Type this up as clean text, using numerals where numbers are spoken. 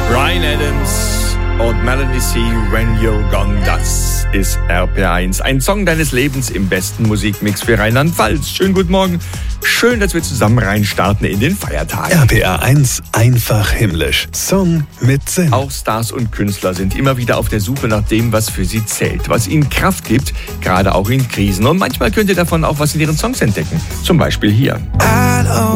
Bryan Adams und Melanie C. When You're Gone, das ist RPR1. Ein Song deines Lebens im besten Musikmix für Rheinland-Pfalz. Schönen guten Morgen. Schön, dass wir zusammen reinstarten in den Feiertag. RPR1 einfach himmlisch. Song mit Sinn. Auch Stars und Künstler sind immer wieder auf der Suche nach dem, was für sie zählt, was ihnen Kraft gibt, gerade auch in Krisen. Und manchmal könnt ihr davon auch was in ihren Songs entdecken. Zum Beispiel hier. I don't